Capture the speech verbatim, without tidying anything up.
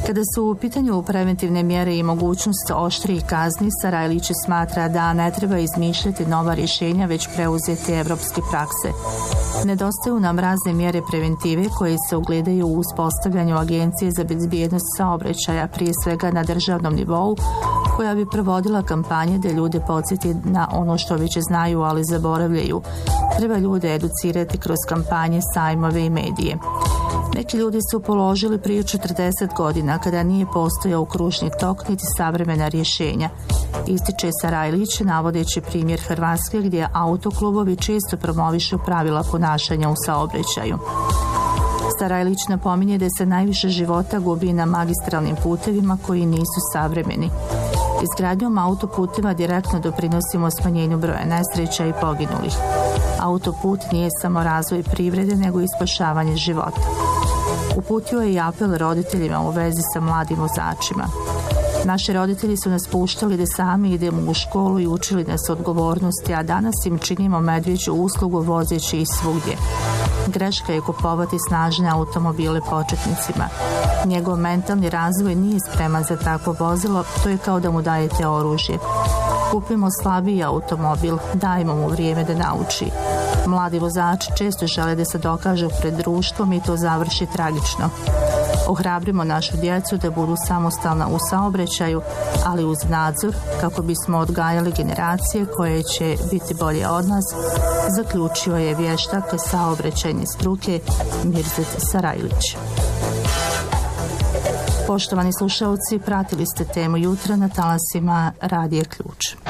Kada su u pitanju preventivne mjere i mogućnost oštrih kazni, Sarajlić smatra da ne treba izmišljati nova rješenja, već preuzeti evropske prakse. Nedostaju nam razne mjere preventive koje se ugledaju u uspostavljanju Agencije za bezbjednost saobraćaja, prije svega na državnom nivou, koja bi provodila kampanje da ljude podsjeti na ono što već znaju, ali zaboravljaju. Treba ljude educirati kroz kampanje, sajmove i medije. Neki ljudi su položili prije četrdeset godina kada nije postojao kružni tok niti savremena rješenja. Ističe Sarajlić navodeći primjer Hrvatske gdje autoklubovi često promovišu pravila ponašanja u saobraćaju. Sarajlić napominje da se najviše života gubi na magistralnim putevima koji nisu savremeni. Izgradnjom autoputeva direktno doprinosimo smanjenju broja nesreća i poginulih. Autoput nije samo razvoj privrede, nego i spašavanje života. Uputio je i apel roditeljima u vezi sa mladim vozačima. Naši roditelji su nas puštali da sami idemo u školu i učili nas odgovornosti, a danas im činimo medvjeđu uslugu vozeći i svugdje. Greška je kupovati snažne automobile početnicima. Njegov mentalni razvoj nije spreman za takvo vozilo, to je kao da mu dajete oružje. Kupimo slabiji automobil, dajmo mu vrijeme da nauči. Mladi vozači često žele da se dokažu pred društvom i to završi tragično. Ohrabrimo našu djecu da budu samostalna u saobraćaju, ali uz nadzor kako bismo odgajali generacije koje će biti bolje od nas, zaključio je vještak saobraćajne struke Mirzet Sarajlić. Poštovani slušalci, pratili ste temu jutra na talasima Radija Ključ.